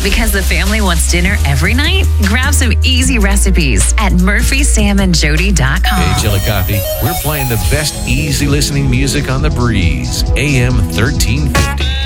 Because the family wants dinner every night? Grab some easy recipes at murphysamandjody.com. Hey, Chillicothe, we're playing the best easy listening music on the breeze. AM 1350.